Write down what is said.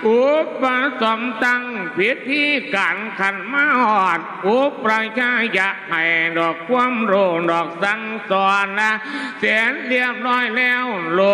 อุปสมตั้งพิธีการขันมาหอดอุปราชายะให้ดอกความรู้ดอกสั่งสอนนะเสร็จเรียบร้อยแล้ว